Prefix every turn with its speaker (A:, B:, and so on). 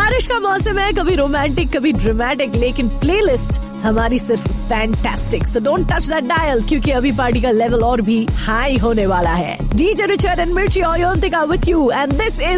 A: बारिश का मौसम है, कभी रोमांटिक कभी ड्रामेटिक, लेकिन प्लेलिस्ट हमारी सिर्फ fantastic. So don't touch that dial, क्योंकि अभी पार्टी का लेवल और भी हाई होने वाला है। डीजे रिचर्ड एंड मिर्ची ओयोंतिका with you, and this is